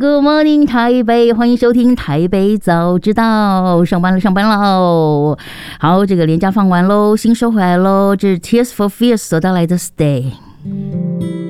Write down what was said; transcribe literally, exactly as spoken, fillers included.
Good morning， 台北，欢迎收听台北早知道。上班了，上班喽！好，这个连假放完喽，新收回来喽。这是 Tears for Fears 所带来的 Stay。